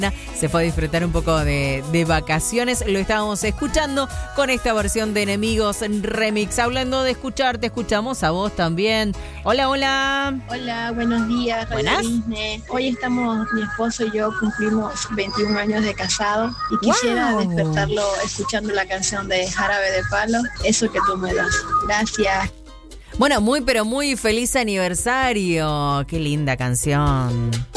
Se fue a disfrutar un poco de vacaciones. Lo estábamos escuchando con esta versión de Enemigos en Remix. Hablando de escuchar, te escuchamos a vos también. Hola, hola. Hola, buenos días. Buenas. Disney. Hoy estamos, mi esposo y yo cumplimos 21 años de casado y quisiera despertarlo escuchando la canción de Jarabe de Palo, Eso que tú me das. Gracias. Bueno, muy pero muy feliz aniversario. Qué linda canción.